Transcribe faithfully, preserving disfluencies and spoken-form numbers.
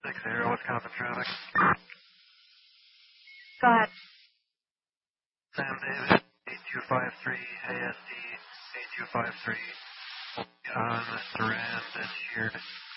six zero, what's common traffic? Go ahead. Sam Davis, eight two five three, A S D, eight two five three, on Durand and Sheard.